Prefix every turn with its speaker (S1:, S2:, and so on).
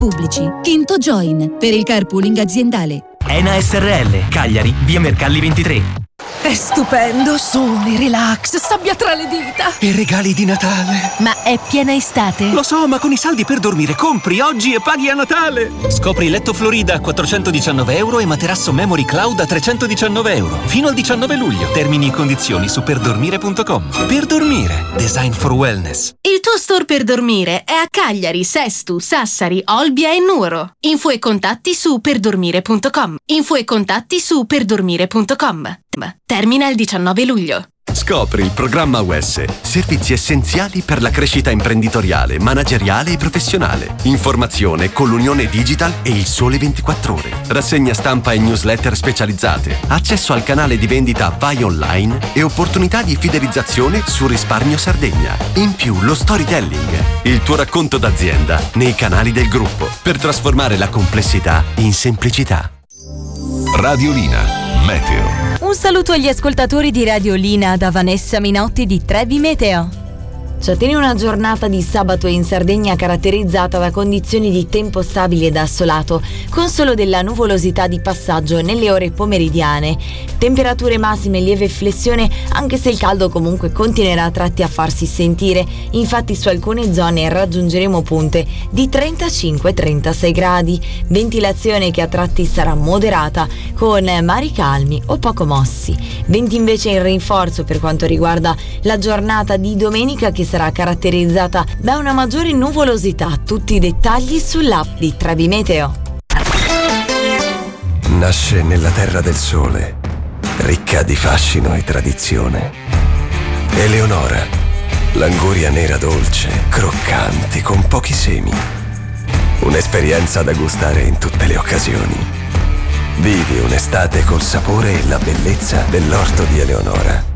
S1: Pubblici. Quinto Join per il carpooling aziendale.
S2: Ena SRL, Cagliari, via Mercalli 23.
S3: È stupendo, sole, relax, sabbia tra le dita.
S4: E regali di Natale.
S3: Ma è piena estate?
S4: Lo so, ma con i saldi per dormire compri oggi e paghi a Natale. Scopri letto Florida a €419 e materasso Memory Cloud a €319. Fino al 19 luglio. Termini e condizioni su perdormire.com. Per dormire. Design for wellness.
S5: Il tuo store per dormire è a Cagliari, Sestu, Sassari, Olbia e Nuoro. Info e contatti su perdormire.com. Info e contatti su perdormire.com. Termina il 19 luglio.
S6: Scopri il programma UES, servizi essenziali per la crescita imprenditoriale, manageriale e professionale. Informazione con l'Unione Digital e il Sole 24 Ore. Rassegna stampa e newsletter specializzate, accesso al canale di vendita Vai Online e opportunità di fidelizzazione su Risparmio Sardegna. In più lo storytelling, il tuo racconto d'azienda nei canali del gruppo, per trasformare la complessità in semplicità.
S7: Radiolina. Meteo.
S8: Un saluto agli ascoltatori di Radiolina da Vanessa Minotti di Trevi Meteo. Ci attende una giornata di sabato in Sardegna caratterizzata da condizioni di tempo stabili ed assolato, con solo della nuvolosità di passaggio nelle ore pomeridiane. Temperature massime in lieve flessione, anche se il caldo comunque continuerà a tratti a farsi sentire. Infatti su alcune zone raggiungeremo punte di 35-36 gradi. Ventilazione che a tratti sarà moderata, con mari calmi o poco mossi. Venti invece in rinforzo per quanto riguarda la giornata di domenica, che sarà caratterizzata da una maggiore nuvolosità. Tutti i dettagli sull'app di Trevi Meteo.
S9: Nasce nella terra del sole, ricca di fascino e tradizione. Eleonora, l'anguria nera dolce, croccante, con pochi semi. Un'esperienza da gustare in tutte le occasioni. Vivi un'estate col sapore e la bellezza dell'orto di Eleonora.